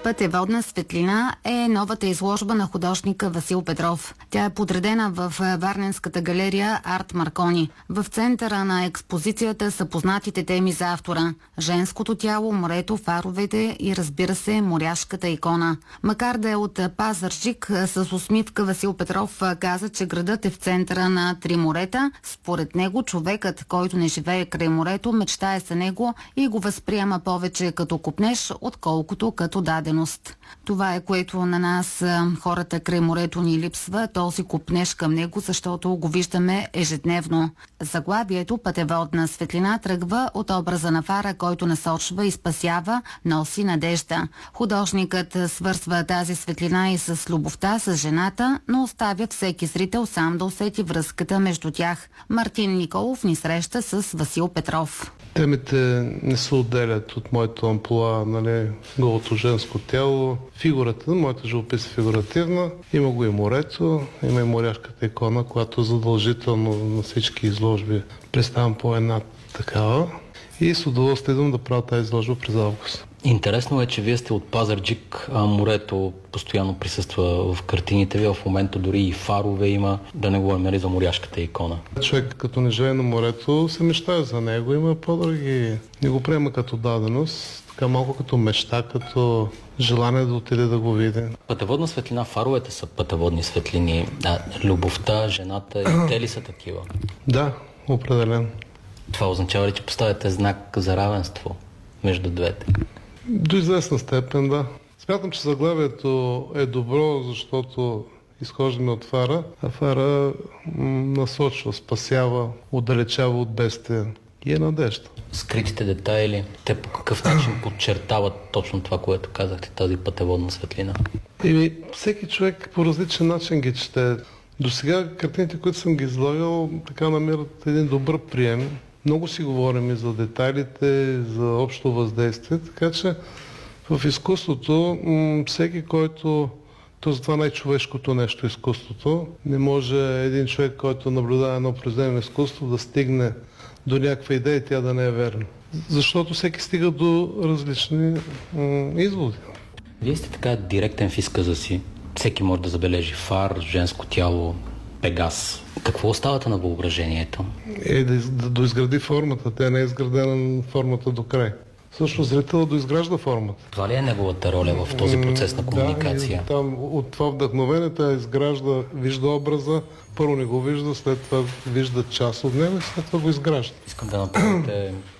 Пътеводна светлина е новата изложба на художника Васил Петров. Тя е подредена в Варненската галерия Арт Маркони. В центъра на експозицията са познатите теми за автора – женското тяло, морето, фаровете и, разбира се, моряшката икона. Макар да е от Пазарджик, с усмивка Васил Петров каза, че градът е в центъра на три морета. Според него човекът, който не живее край морето, мечтае за него и го възприема повече като копнеж, отколкото като даденост. Това е, което на нас, хората край морето, ни липсва, този копнеж към него, защото го виждаме ежедневно. Заглавието "Пътеводна светлина" тръгва от образа на фара, който насочва и спасява, носи надежда. Художникът свързва тази светлина и с любовта, с жената, но оставя всеки зрител сам да усети връзката между тях. Мартин Николов ни среща с Васил Петров. Темите не се отделят от моето амплоа, голото женско тяло. Фигурата, моята живопис е фигуративна. Има го и морето, има и моряшката икона, която задължително на всички изложби представям по една такава. И с удоволствие идвам да правя тази изложба през август. Интересно е, че вие сте от Пазарджик, а морето постоянно присъства в картините ви. В момента дори и фарове има, да не говорим за моряшката икона. Човек като не живее на морето, се мечтае за него. Има по-други. Не го приема като даденост, така малко като мечта, като желание да отиде да го види. Пътеводна светлина, фаровете са пътеводни светлини. Любовта, жената, и те ли са такива? Да, определено. Това означава ли, че поставяте знак за равенство между двете? До известна степен, да. Смятам, че заглавието е добро, защото изхождаме от фара, а фара насочва, спасява, отдалечава от бедствия и е надежда. Скритите детайли, те по какъв начин подчертават точно това, което казахте, тази пътеводна светлина? Всеки човек по различен начин ги чете. До сега картините, които съм ги излагал, така намират един добър прием. Много си говорим и за детайлите, за общо въздействие, така че в изкуството всеки, който... То затова най-човешкото нещо изкуството. Не може един човек, който наблюдава едно произведение на изкуство, да стигне до някаква идея и тя да не е верна. Защото всеки стига до различни изводи. Вие сте така директен в изказа си. Всеки може да забележи фар, женско тяло, Пегас. Какво оставате на въображението? Да доизгради формата. Тя не е изградена на формата до край. Също зрителът доизгражда формата. Това ли е неговата роля в този процес на комуникация? Да, там от това вдъхновение тя изгражда, вижда образа, първо не го вижда, след това вижда част от него и след това го изгражда. Искам да направите